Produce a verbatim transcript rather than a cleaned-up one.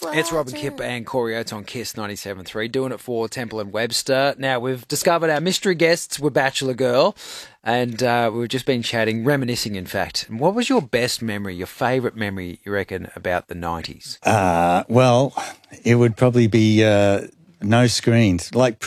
It's Robin Kip and Corey Oates on Kiss ninety-seven point three, doing it for Temple and Webster. Now, we've discovered our mystery guests were Bachelor Girl, and uh, we've just been chatting, reminiscing, in fact. What was your best memory, your favourite memory, you reckon, about the nineties? Uh, well, it would probably be uh, no screens, like